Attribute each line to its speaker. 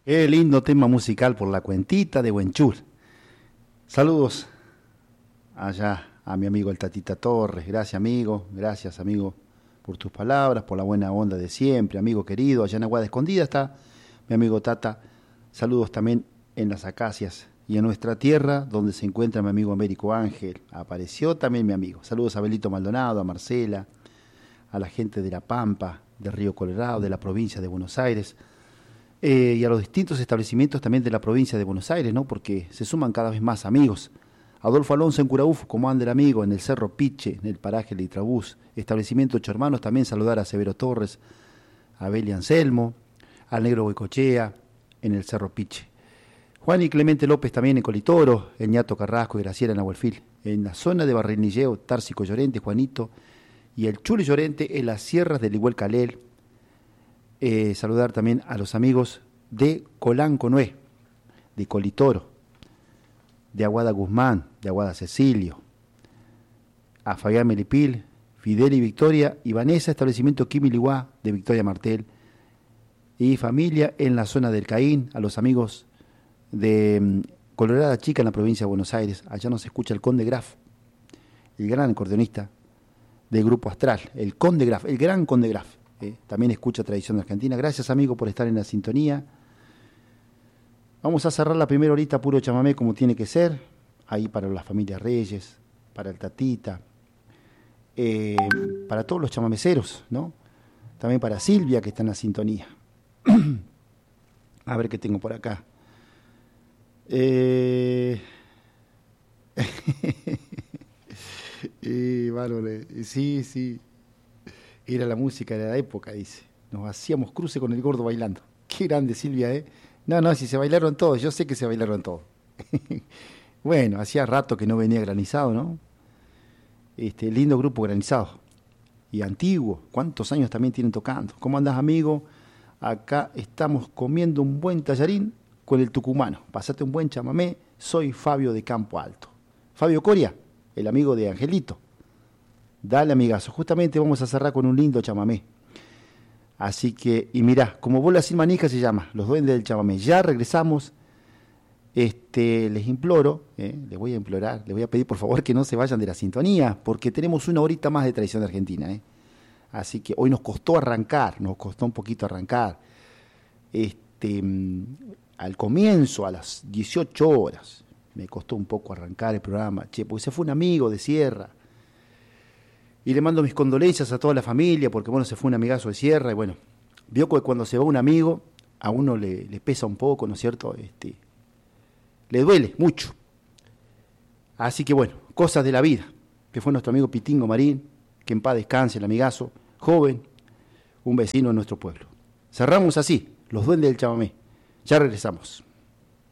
Speaker 1: Qué lindo tema musical por la cuentita de Buenchul. Saludos allá a mi amigo el Tatita Torres. Gracias amigo por tus palabras, por la buena onda de siempre, amigo querido. Allá en Aguada Escondida está mi amigo Tata. Saludos también en las Acacias y en nuestra tierra donde se encuentra mi amigo Américo Ángel. Apareció también mi amigo. Saludos a Belito Maldonado, a Marcela, a la gente de La Pampa, de Río Colorado, de la provincia de Buenos Aires. Y a los distintos establecimientos también de la provincia de Buenos Aires, ¿no? Porque se suman cada vez más amigos. Adolfo Alonso en Curauf, como anda el amigo, en el Cerro Piche, en el paraje Litrabús. Establecimiento Ocho Hermanos, también saludar a Severo Torres, a Beli Anselmo, al Negro Boicochea, en el Cerro Piche. Juan y Clemente López también en Colitoro, el Ñato Carrasco y Graciela en Nahuelfil. En la zona de Barrenilleo, Társico Llorente, Juanito, y el Chuli Llorente en las sierras del Iguel Calel. Saludar también a los amigos de Colanco Nué, de Colitoro, de Aguada Guzmán, de Aguada Cecilio, a Fabián Melipil, Fidel y Victoria, y Vanessa, establecimiento Quimiliguá, de Victoria Martel, y familia en la zona del Caín, a los amigos de Colorada Chica en la provincia de Buenos Aires. Allá nos escucha el Conde Graf, el gran acordeonista del Grupo Astral, el Conde Graf, el gran Conde Graf. También escucha Tradición Argentina. Gracias, amigo, por estar en la sintonía. Vamos a cerrar la primera horita puro chamamé como tiene que ser. Ahí para las familias Reyes, para el Tatita, para todos los chamameceros, ¿no? También para Silvia, que está en la sintonía. A ver qué tengo por acá. Vale, sí. Era la música de la época, dice. Nos hacíamos cruce con el gordo bailando. Qué grande, Silvia, ¿eh? No, si se bailaron todos, yo sé que se bailaron todos. Bueno, hacía rato que no venía Granizado, ¿no? Lindo grupo Granizado. Y antiguo, ¿cuántos años también tienen tocando? ¿Cómo andás, amigo? Acá estamos comiendo un buen tallarín con el tucumano. Pasate un buen chamamé. Soy Fabio de Campo Alto. Fabio Coria, el amigo de Angelito. Dale, amigazo. Justamente vamos a cerrar con un lindo chamamé. Así que, y mirá, como bola sin manija se llama, Los Duendes del Chamamé. Ya regresamos. Les imploro, les voy a implorar, les voy a pedir por favor que no se vayan de la sintonía, porque tenemos una horita más de Tradición de Argentina. Así que hoy nos costó un poquito arrancar. Al comienzo, a las 18 horas, me costó un poco arrancar el programa, porque se fue un amigo de Sierra. Y le mando mis condolencias a toda la familia, porque bueno, se fue un amigazo de Sierra, y bueno, vio que cuando se va un amigo, a uno le pesa un poco, ¿no es cierto? Le duele mucho. Así que bueno, cosas de la vida, que fue nuestro amigo Pitingo Marín, que en paz descanse, el amigazo, joven, un vecino de nuestro pueblo. Cerramos así, Los Duendes del Chamamé. Ya regresamos.